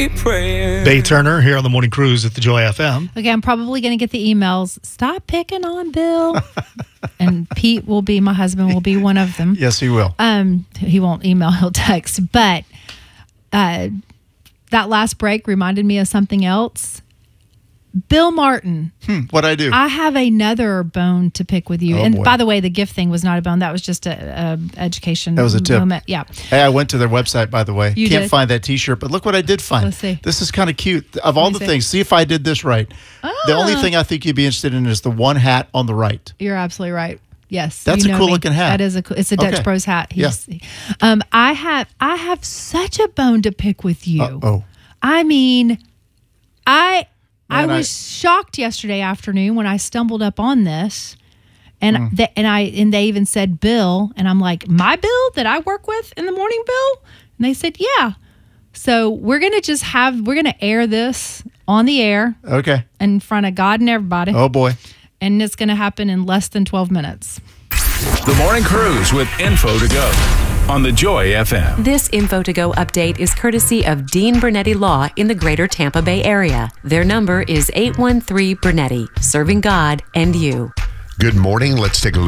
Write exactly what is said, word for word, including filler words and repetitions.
keep praying. Bay Turner here on the Morning Cruise at the Joy F M. Okay, I'm probably going to get the emails. Stop picking on Bill. And Pete will be, my husband will be one of them. Yes, he will. Um, he won't email, he'll text. But uh, that last break reminded me of something else. Bill Martin. Hmm, what'd I do? I have another bone to pick with you. Oh, and boy. by the way, the gift thing was not a bone. That was just a, a education That was a tip. moment. Yeah. Hey, I went to their website, by the way. You Can't did? find that T-shirt, but look what I did find. Let's see. This is kind of cute. Of all Let me the see. things, see if I did this right. The only thing I think you'd be interested in is the one hat on the right. You're absolutely right. Yes, That's you a know cool me. looking hat. That is a cool, it's a Dutch Okay. Bros hat. Yeah. He's, um, I have I have such a bone to pick with you. Uh-oh. I mean, I I Man, was I- shocked yesterday afternoon when I stumbled up on this, and Hmm. the, and I and they even said Bill, and I'm like, my Bill that I work with in the morning, Bill, and they said yeah. So we're gonna just have we're gonna air this on the air Okay. in front of God and everybody, Oh, boy. and it's gonna happen in less than twelve minutes. The Morning Cruise with info to go on the Joy F M. This Info to Go update is courtesy of Dean Bernetti Law in the greater Tampa Bay area. Their number is eight one three Bernetti, serving God and you. Good morning. Let's take a look.